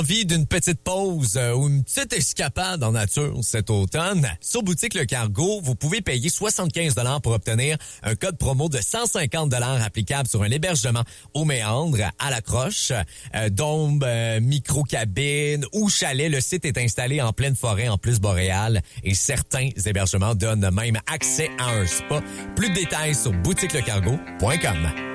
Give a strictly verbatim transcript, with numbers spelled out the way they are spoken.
Envie d'une petite pause euh, ou une petite escapade en nature cet automne? Sur Boutique Le Cargo, vous pouvez payer soixante-quinze dollars pour obtenir un code promo de cent cinquante dollars applicable sur un hébergement au méandre, à la croche, euh, dombe, euh, micro-cabine ou chalet. Le site est installé en pleine forêt en plus boréale et certains hébergements donnent même accès à un spa. Plus de détails sur boutique le cargo point com.